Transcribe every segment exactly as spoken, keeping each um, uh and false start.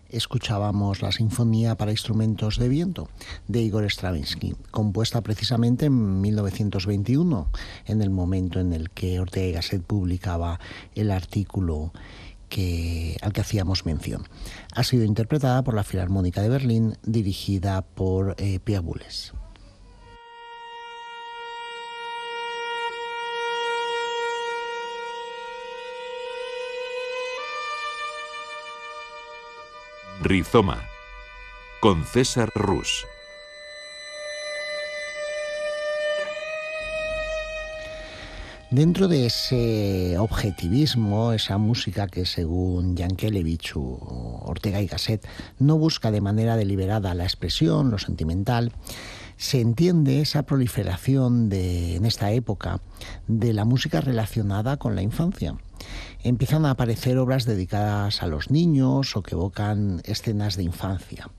escuchábamos la Sinfonía para instrumentos de viento de Igor Stravinsky, compuesta precisamente en mil novecientos veintiuno, en el momento en el que Ortega y Gasset publicaba el artículo que, al que hacíamos mención. Ha sido interpretada por la Filarmónica de Berlín, dirigida por eh, Pierre Boulez. Rizoma, con César Rus. Dentro de ese objetivismo, esa música que según Yankelevich o Ortega y Gasset no busca de manera deliberada la expresión, lo sentimental, se entiende esa proliferación de, en esta época de la música relacionada con la infancia. Empiezan a aparecer obras dedicadas a los niños o que evocan escenas de infancia.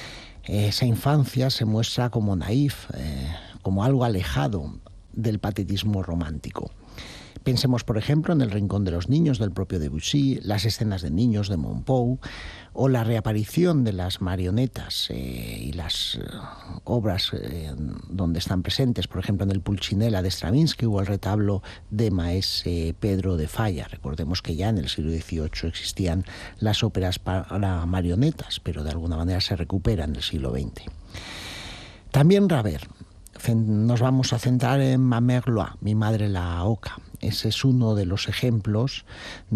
Esa infancia se muestra como naif, eh, como algo alejado del patetismo romántico. Pensemos, por ejemplo, en El rincón de los niños del propio Debussy, las escenas de niños de Montpou, o la reaparición de las marionetas eh, y las eh, obras eh, donde están presentes, por ejemplo, en el Pulcinella de Stravinsky o el retablo de Maese Pedro de Falla. Recordemos que ya en el siglo dieciocho existían las óperas para marionetas, pero de alguna manera se recuperan en el siglo veinte. También Ravel. Nos vamos a centrar en Ma Mère Loire, Mi madre la oca. Ese es uno de los ejemplos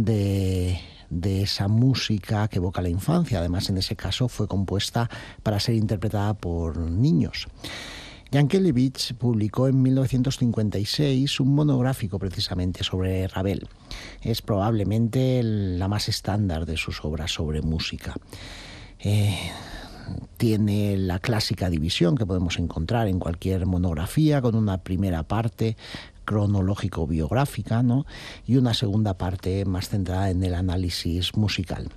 de, de esa música que evoca la infancia. Además, en ese caso fue compuesta para ser interpretada por niños. Yankelevich publicó en mil novecientos cincuenta y seis un monográfico precisamente sobre Ravel. Es probablemente la más estándar de sus obras sobre música. Eh, Tiene la clásica división que podemos encontrar en cualquier monografía, con una primera parte cronológico-biográfica, ¿no?, y una segunda parte más centrada en el análisis musical.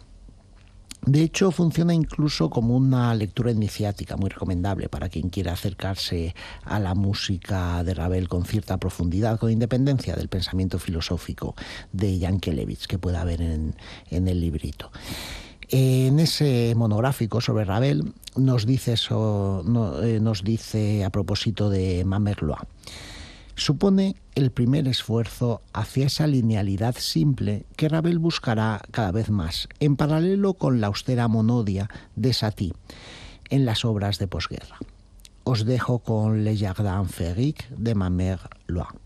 De hecho, funciona incluso como una lectura iniciática muy recomendable para quien quiera acercarse a la música de Ravel con cierta profundidad, con independencia del pensamiento filosófico de Yankelevich que pueda haber en, en el librito. En ese monográfico sobre Ravel nos dice, eso, no, eh, nos dice a propósito de Ma Mère Loire: supone el primer esfuerzo hacia esa linealidad simple que Ravel buscará cada vez más, en paralelo con la austera monodia de Satie en las obras de posguerra. Os dejo con Le Jardin Féerique de Ma Mère Loire.